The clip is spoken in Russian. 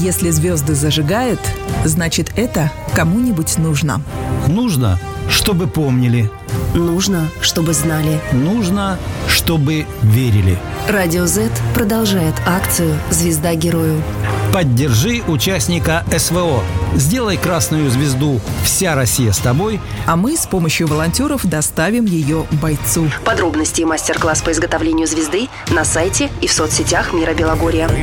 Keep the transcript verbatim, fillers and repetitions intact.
Если звезды зажигают, значит, это кому-нибудь нужно. Нужно, чтобы помнили. Нужно, чтобы знали. Нужно, чтобы верили. Радио Z продолжает акцию «Звезда герою». Поддержи участника СВО. Сделай красную звезду «Вся Россия с тобой», а мы с помощью волонтеров доставим ее бойцу. Подробности и мастер-класс по изготовлению звезды на сайте и в соцсетях Мира Белогорья.